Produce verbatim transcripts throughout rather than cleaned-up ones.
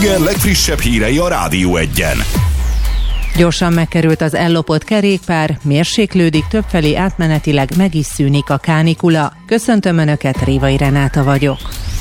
Eger legfrissebb hírei a Rádió Egyen. Gyorsan megkerült az ellopott kerékpár, mérséklődik, többfelé átmenetileg meg is szűnik a kánikula. Köszöntöm Önöket, Révai Renáta vagyok.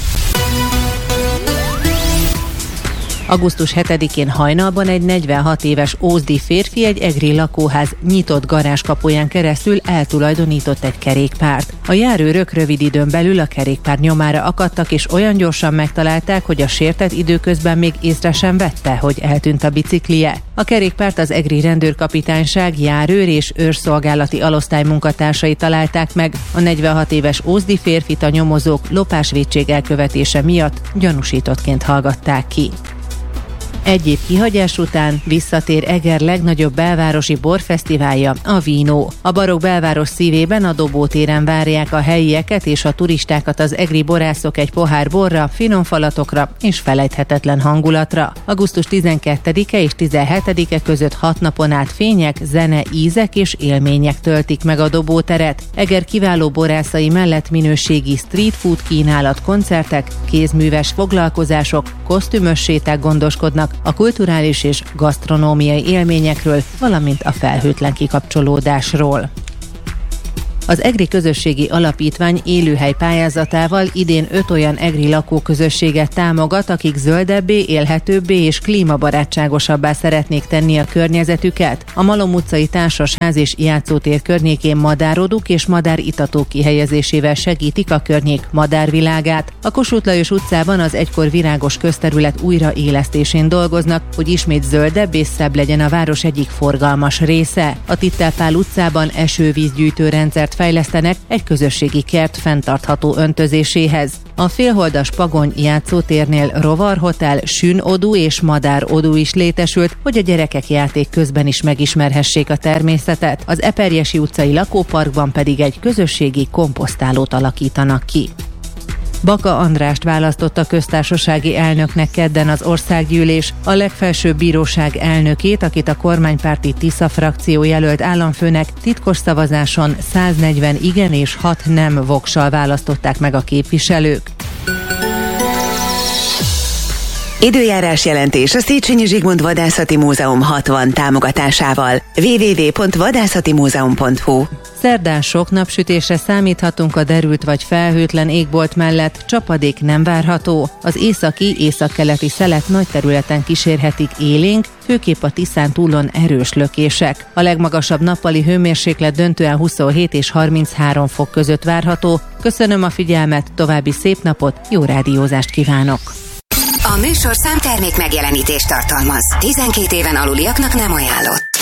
augusztus hetedikén hajnalban egy negyvenhat éves ózdi férfi egy egri lakóház nyitott garázskapuján keresztül eltulajdonított egy kerékpárt. A járőrök rövid időn belül a kerékpár nyomára akadtak, és olyan gyorsan megtalálták, hogy a sértett időközben még észre sem vette, hogy eltűnt a biciklije. A kerékpárt az egri rendőrkapitányság, járőr és őrszolgálati alosztály munkatársai találták meg. A negyvenhat éves ózdi férfit a nyomozók lopásvétség elkövetése miatt gyanúsítottként hallgatták ki. Egy év kihagyás után visszatér Eger legnagyobb belvárosi borfesztiválja, a Vino. A barokk belváros szívében, a Dobótéren várják a helyieket és a turistákat az egri borászok egy pohár borra, finom falatokra és felejthetetlen hangulatra. augusztus tizenkettedike és tizenhetedike között hat napon át fények, zene, ízek és élmények töltik meg a Dobóteret. Eger kiváló borászai mellett minőségi street food kínálat, koncertek, kézműves foglalkozások, kosztümös séták gondoskodnak a kulturális és gasztronómiai élményekről, valamint a felhőtlen kikapcsolódásról. Az Egri Közösségi Alapítvány élőhely pályázatával idén öt olyan egri lakóközösséget támogat, akik zöldebbé, élhetőbbé és klímabarátságosabbá szeretnék tenni a környezetüket. A Malom utcai társasház és játszótér környékén madárodók és madáritatók kihelyezésével segítik a környék madárvilágát. A Kossuth Lajos utcában az egykor virágos közterület újraélesztésén dolgoznak, hogy ismét zöldebb és szebb legyen a város egyik forgalmas része. A Tittell Pál utcában esővízgyűjtő rendszert fejlesztenek egy közösségi kert fenntartható öntözéséhez. A félholdas Pagony játszótérnél rovarhotel, sünodú és madárodú is létesült, hogy a gyerekek játék közben is megismerhessék a természetet. Az Eperjesi utcai lakóparkban pedig egy közösségi komposztálót alakítanak ki. Baka Andrást választotta köztársasági elnöknek kedden az országgyűlés. A legfelsőbb bíróság elnökét, akit a kormánypárti Tisza frakció jelölt államfőnek, titkos szavazáson száznegyven igen és hat nem vokszal választották meg a képviselők. Időjárás jelentés a Széchenyi Zsigmond Vadászati Múzeum hatvan támogatásával. double-u double-u double-u pont vadászati múzeum pont hu. Szerdán sok napsütésre számíthatunk a derült vagy felhőtlen égbolt mellett, csapadék nem várható. Az északi, északkeleti szelet nagy területen kísérhetik élénk, főképp a Tiszán túlon erős lökések. A legmagasabb nappali hőmérséklet döntően huszonhét és harminchárom fok között várható. Köszönöm a figyelmet, további szép napot, jó rádiózást kívánok! A műsor számtermék megjelenítést tartalmaz. tizenkét éven aluliaknak nem ajánlott.